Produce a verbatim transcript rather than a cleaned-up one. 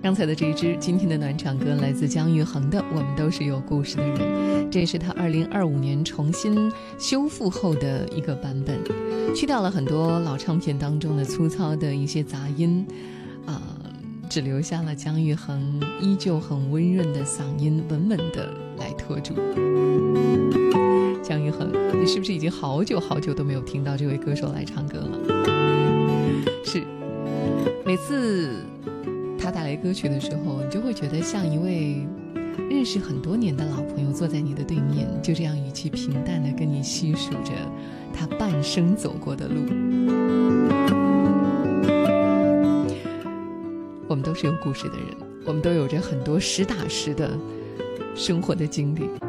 刚才的这一支今天的暖场歌来自姜育恒的《我们都是有故事的人》，这也是他二零二五年重新修复后的一个版本，去掉了很多老唱片当中的粗糙的一些杂音啊、呃，只留下了姜育恒依旧很温润的嗓音，稳稳的来拖住。姜育恒，你是不是已经好久好久都没有听到这位歌手来唱歌了？是，每次他带来歌曲的时候，你就会觉得像一位认识很多年的老朋友坐在你的对面，就这样语气平淡地跟你细数着他半生走过的路。我们都是有故事的人，我们都有着很多实打实的生活的经历。